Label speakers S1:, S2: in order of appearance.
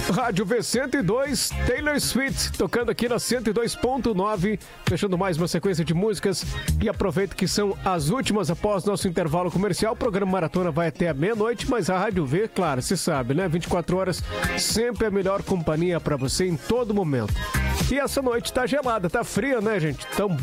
S1: Rádio V102, Taylor Swift, tocando aqui na 102.9, fechando mais uma sequência de músicas. E aproveito que são as últimas após nosso intervalo comercial. O programa Maratona vai até a meia-noite, mas a Rádio V, claro, você sabe, né? 24 horas, sempre a melhor companhia para você em todo momento. E essa noite tá gelada, tá fria, né, gente? Então